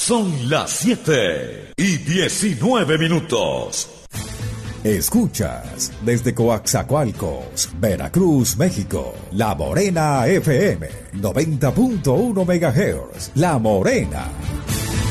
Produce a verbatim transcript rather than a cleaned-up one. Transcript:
Son las siete y diecinueve minutos. Escuchas desde Coaxacualcos, Veracruz, México, La Morena F M, noventa punto uno megahertz. La Morena,